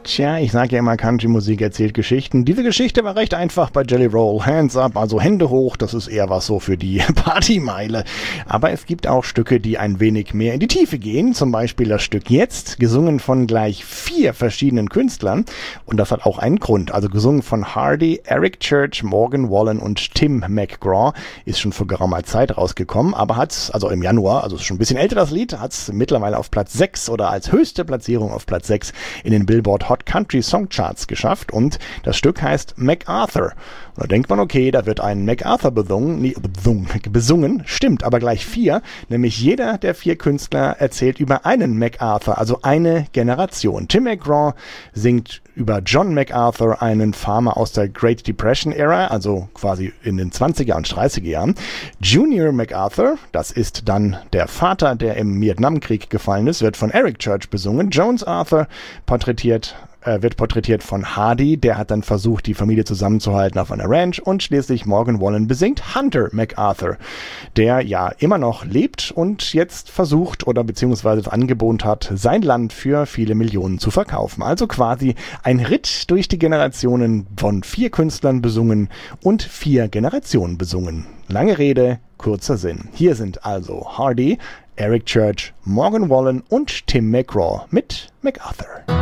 Tja, ich sage ja immer, Country-Musik erzählt Geschichten. Diese Geschichte war recht einfach bei Jelly Roll. Hands up, also Hände hoch, das ist eher was so für die Partymeile. Aber es gibt auch Stücke, die ein wenig mehr in die Tiefe gehen. Zum Beispiel das Stück Jetzt, gesungen von gleich 4 verschiedenen Künstlern. Und das hat auch einen Grund. Also gesungen von Hardy, Eric Church, Morgan Wallen und Tim McGraw. Ist schon vor geraumer Zeit rausgekommen, aber hat's, also im Januar, also ist schon ein bisschen älter das Lied, hat's mittlerweile auf Platz 6 oder als höchste Platzierung auf Platz 6 in den Billboard Hot Country Song Charts geschafft und das Stück heißt MacArthur. Und da denkt man, okay, da wird ein MacArthur besungen, stimmt, aber gleich 4, nämlich jeder der 4 Künstler erzählt über einen MacArthur, also eine Generation. Tim McGraw singt über John MacArthur, einen Farmer aus der Great Depression Era, also quasi in den 20er und 30er Jahren. Junior MacArthur, das ist dann der Vater, der im Vietnamkrieg gefallen ist, wird von Eric Church besungen. Jones Arthur wird porträtiert von Hardy, der hat dann versucht, die Familie zusammenzuhalten auf einer Ranch, und schließlich Morgan Wallen besingt Hunter MacArthur, der ja immer noch lebt und jetzt versucht oder beziehungsweise das Angebot hat, sein Land für viele Millionen zu verkaufen. Also quasi ein Ritt durch die Generationen, von 4 Künstlern besungen und 4 Generationen besungen. Lange Rede, kurzer Sinn. Hier sind also Hardy, Eric Church, Morgan Wallen und Tim McGraw mit MacArthur.